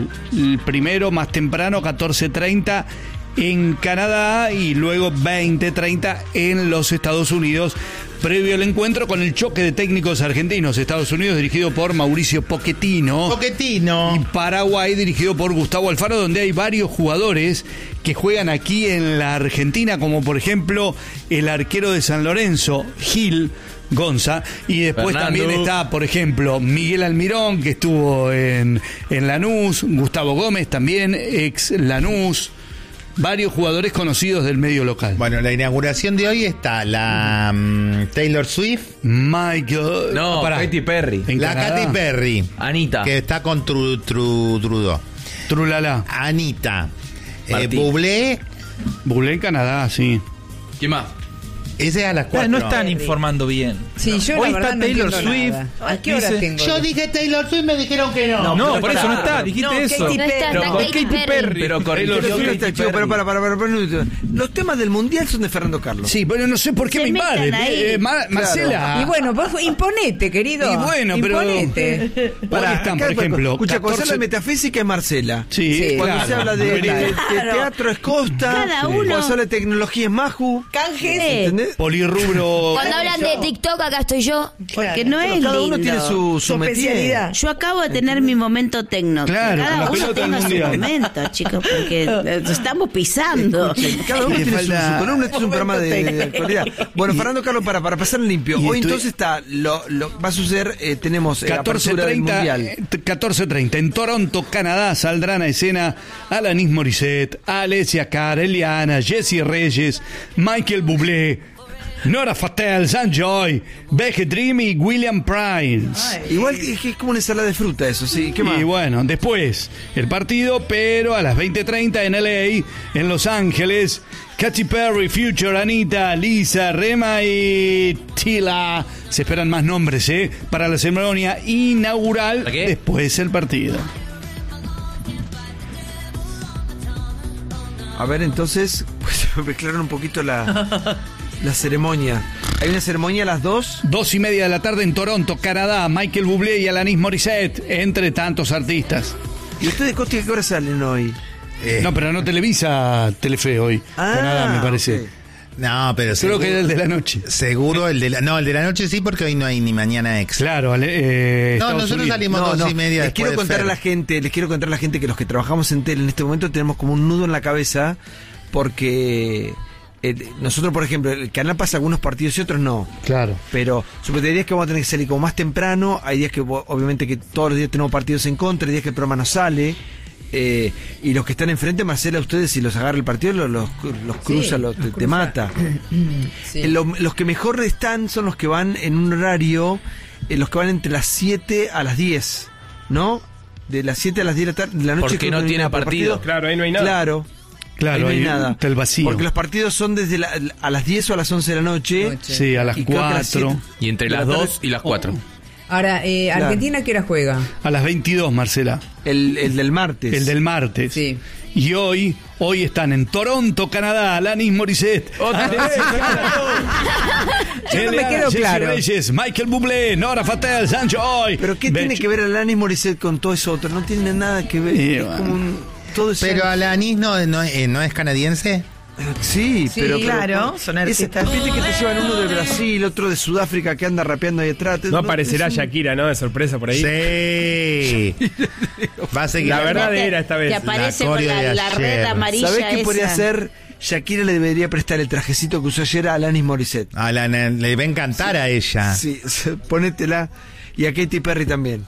el primero más temprano, 14:30 en Canadá y luego 20:30 en los Estados Unidos, previo al encuentro con el choque de técnicos argentinos. Estados Unidos dirigido por Mauricio Pochettino. Y Paraguay dirigido por Gustavo Alfaro, donde hay varios jugadores que juegan aquí en la Argentina, como por ejemplo el arquero de San Lorenzo, Gil Gonza, y después Fernando. también está, por ejemplo, Miguel Almirón, que estuvo en Lanús, Gustavo Gómez también, ex Lanús, varios jugadores conocidos del medio local. Bueno, la inauguración de hoy está la Taylor Swift. Michael... No, Katy Perry. En La Canadá. Katy Perry. Anita. Que está con Trudeau. Trulala. Anita. Martín. Bublé. Bublé en Canadá, sí. ¿Qué más? Ese es a las 4. No están informando bien. Sí, yo Hoy la verdad está no Taylor entiendo Swift. nada. ¿A qué hora Dice- tengo? Yo dije Taylor Swift, me dijeron que no. No, por eso no está, dijiste No, eso. Katy No está, Pero está con Katy Perry. Pero corrigió Taylor Swift Katy está, chico, Perry. para un minuto. Los temas del mundial son de Fernando Carlos. Sí, pero no sé por qué Se me metan invaden. ahí. Marcela. Y bueno, vos imponete, querido. Y bueno, pero- Imponete. Hoy están, por ejemplo, Escucha, cuando se 14 habla de metafísica es Marcela. Sí, Sí. Cuando claro. se habla de Claro. teatro es Costa. Cada uno. Cuando se habla de tecnología es Maju. Canjes. ¿Entendés? Polirrubro. Cuando hablan de TikTok, acá estoy yo. Porque no es Cada uno lindo. tiene su Su métier. especialidad. Yo acabo de tener mi momento tecno. Claro, Cada la uno pelota tenga su mundial. momento, chicos, porque estamos pisando. Cada uno Le tiene su falta- columna, este es un programa de actualidad. Bueno, Fernando Carlos, para pasar limpio. Y Hoy estoy- entonces está, va a suceder, tenemos apertura del 14:30 Mundial. 14:30 en Toronto, Canadá, saldrán a escena Alanis Morissette, Alessia Cara, Eliana, Jessie Reyes, Michael Bublé, Nora Fatel, Sanjoy, Becky Dream y William Price. Igual es que es como una ensalada de fruta eso, sí. ¿Qué más? Y bueno, después el partido, pero a las 20:30 en LA, en Los Ángeles, Katy Perry, Future, Anita, Lisa, Rema y Tila. Se esperan más nombres, para la ceremonia inaugural. ¿Para qué? Después el partido. A ver, entonces, pues mezclaron un poquito la ceremonia. Hay una ceremonia a las 2. 2:30 de la tarde en Toronto, Canadá. Michael Bublé y Alanis Morissette, entre tantos artistas. ¿Y ustedes, Costi, a qué hora salen hoy? No, pero no televisa Telefe hoy. Canadá, me parece. ok. No, pero Creo seguro, que era el de la noche. seguro el de la... No, el de la noche sí, porque hoy no hay ni mañana extra. Claro, No, Estados nosotros Unidos. salimos 2:30 Les quiero después de contar a Fer. la gente, que los que trabajamos en tele en este momento tenemos como un nudo en la cabeza porque nosotros, por ejemplo, el canal pasa algunos partidos y otros no. Claro. Pero supongo hay días que vamos a tener que salir como más temprano, hay días que obviamente que todos los días tenemos partidos en contra, hay días que el programa no sale. Y los que están enfrente, Marcela, ustedes si los agarra el partido, los cruza, te mata. Sí. Los que mejor están son los que van en un horario, los que van entre las 7 a las 10, ¿no? De las 7 a las 10 de la noche. Porque no tiene partido. Claro, ahí no hay nada. Claro. Claro, ahí no hay ahí nada. está el vacío. Porque los partidos son desde a las 10 o a las 11 de la noche. Sí, a las Y creo que a las 4. 7. Y entre De la las tarde- 2 y las 4. Ahora, ¿Argentina qué hora juega? A las 22, Marcela. El del martes. El del martes. Sí. Y hoy están en Toronto, Canadá, Alanis Morissette. Yo no me quedo Jessie claro. Reyes, Michael Bublé, Nora Fatel, Sanjoy. Pero ¿qué tiene que ver Alanis Morissette con todo eso otro? No tiene nada que ver. Y Es bueno. como todo eso. Pero Alanis no es canadiense. Sí, pero claro, pero- son ese- artistas. viste que te llevan uno de Brasil, otro de Sudáfrica que anda rapeando ahí atrás. No aparecerá es un- Shakira, ¿no? De sorpresa por ahí. Sí. Va a seguir. La verdadera esta vez. Te aparece La con coreo de la red ayer. amarilla. ¿Sabés qué esa. podría hacer? Shakira le debería prestar el trajecito que usó ayer a Alanis Morissette. Le va a encantar a ella. Sí, ponétela. Y a Katy Perry también.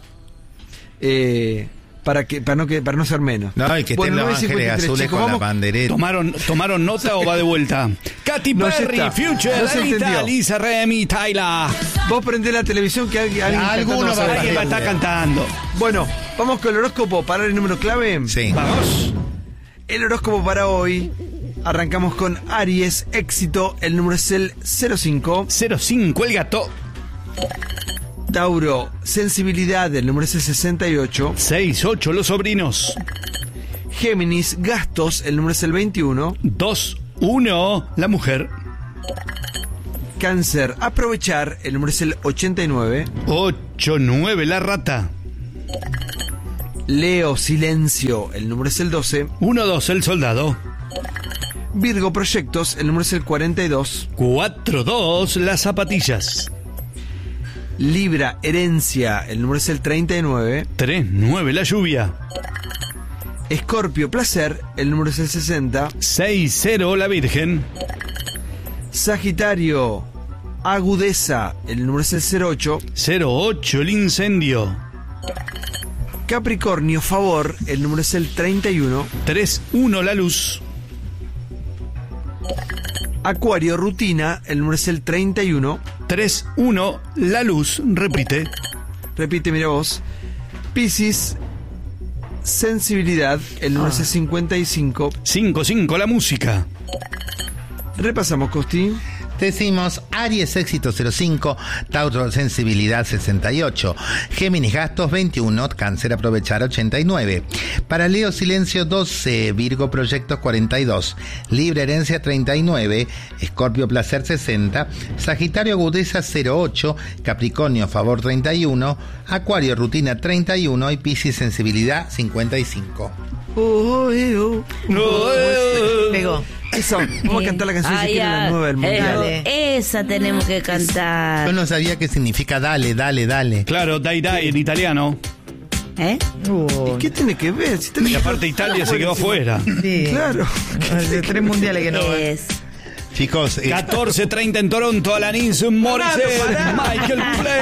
Para no ser menos. No, y que estén los 9:53, ángeles azules chicos, con la vamos- bandereta. ¿Tomaron nota o va de vuelta? Katy No, ya Perry, está. Future, No se Anita, entendió. Lisa, Remy, Tyla. Vos prendés la televisión que alguien Alguno cantando va a sabe. Alguien va a estar cantando. Bueno, vamos con el horóscopo para el número clave. Sí. Vamos. El horóscopo para hoy. Arrancamos con Aries, éxito. El número es el 05. 05, el gato. Tauro, sensibilidad. El número es el 68. 68, los sobrinos. Géminis, gastos. El número es el 21. 21, la mujer. Cáncer, aprovechar. El número es el 89. 89, la rata. Leo, Silencio, el número es el 12. 1-2, el soldado. Virgo, Proyectos, el número es el 42. 4-2, las zapatillas. Libra, Herencia, el número es el 39. 3-9, la lluvia. Escorpio, Placer, el número es el 60. 6-0, la Virgen. Sagitario, Agudeza, el número es el 08. 0-8, el incendio. Capricornio, Favor, el número es el 31. 3-1, la luz. Acuario, Rutina, el número es el 31. 3-1, la luz. Repite. Repite, mira vos. Piscis, Sensibilidad, el número es el 55. 5-5, la música. Repasamos, Costi. Decimos Aries, éxito 05, Tauro, sensibilidad 68, Géminis, gastos 21, Cáncer, aprovechar 89, para Leo, silencio 12, Virgo, proyectos 42, Libra, herencia 39, Escorpio, placer 60, Sagitario, agudeza 08, Capricornio, favor 31, Acuario, rutina 31 y Piscis, sensibilidad 55. Pegó. Eso, vamos a cantar la canción si quieren, la nueva del mundial. Esa tenemos que cantar. Yo no sabía qué significa dale, dale, dale. Claro, dai dai en italiano. ¿Eh? ¿Y qué tiene que ver? Si Y aparte Italia se quedó afuera. Sí. Claro. De 3 mundiales que no va. Es. Chicos, 14:30 en Toronto, Alanis Morissette, Michael Bublé.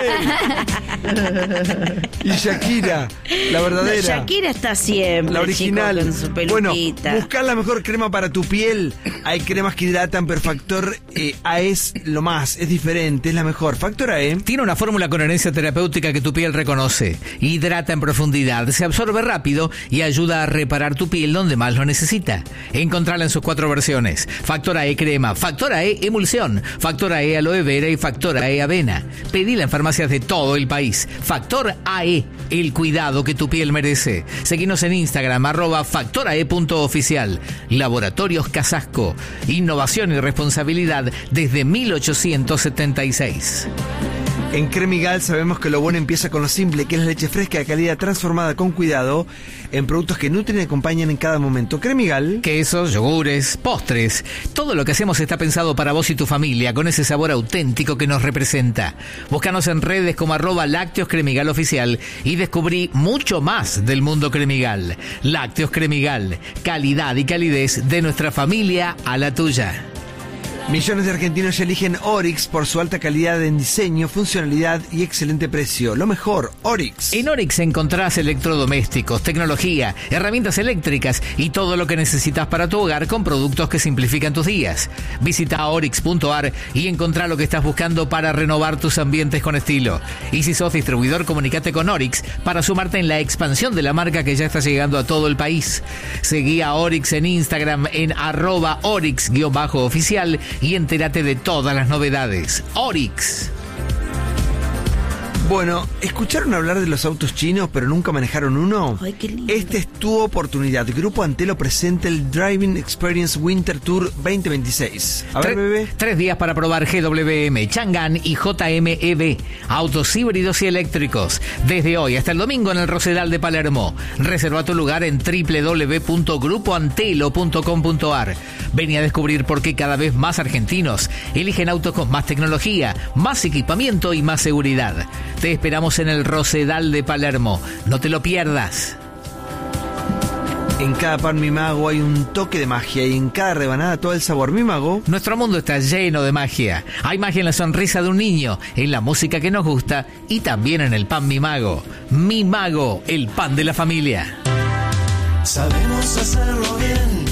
Y Shakira, la verdadera. Shakira está siempre, La original. chico, con su Bueno, peluquita. buscar la mejor crema para tu piel. Hay cremas que hidratan, pero Factor A es lo más, es diferente, es la mejor. Factor A. Tiene una fórmula con herencia terapéutica que tu piel reconoce. Hidrata en profundidad, se absorbe rápido y ayuda a reparar tu piel donde más lo necesita. Encontrala en sus 4 versiones. Factor AE crema, Factor AE emulsión, Factor AE aloe vera y Factor AE avena. Pedila en farmacias de todo el país. Factor AE, el cuidado que tu piel merece. Seguinos en Instagram, @factorae.oficial. Laboratorios Casasco. Innovación y responsabilidad desde 1876. En Cremigal sabemos que lo bueno empieza con lo simple, que es la leche fresca de calidad transformada con cuidado en productos que nutren y acompañan en cada momento. Cremigal. Quesos, yogures, postres. Todo lo que hacemos está pensado para vos y tu familia, con ese sabor auténtico que nos representa. Búscanos en redes como @Lácteos Cremigal Oficial y descubrí mucho más del mundo Cremigal. Lácteos Cremigal, calidad y calidez de nuestra familia a la tuya. Millones de argentinos ya eligen Oryx por su alta calidad en diseño, funcionalidad y excelente precio. Lo mejor, Oryx. En Oryx encontrás electrodomésticos, tecnología, herramientas eléctricas y todo lo que necesitas para tu hogar con productos que simplifican tus días. Visita oryx.ar y encontrá lo que estás buscando para renovar tus ambientes con estilo. Y si sos distribuidor, comunicate con Oryx para sumarte en la expansión de la marca que ya está llegando a todo el país. Seguí a Oryx en Instagram en @Oryx_oficial y entérate de todas las novedades. Oryx. Bueno, ¿escucharon hablar de los autos chinos pero nunca manejaron uno? Ay, qué lindo. Esta es tu oportunidad. Grupo Antelo presenta el Driving Experience Winter Tour 2026. A ver, bebé. 3 días para probar GWM, Chang'an y JM-EV. Autos híbridos y eléctricos. Desde hoy hasta el domingo en el Rosedal de Palermo. Reserva tu lugar en www.grupoantelo.com.ar. Vení a descubrir por qué cada vez más argentinos eligen autos con más tecnología, más equipamiento y más seguridad. Te esperamos en el Rosedal de Palermo. No te lo pierdas. En cada pan Mi Mago hay un toque de magia y en cada rebanada todo el sabor. Mi Mago. Nuestro mundo está lleno de magia. Hay magia en la sonrisa de un niño, en la música que nos gusta y también en el pan Mi Mago. Mi Mago, el pan de la familia. Sabemos hacerlo bien.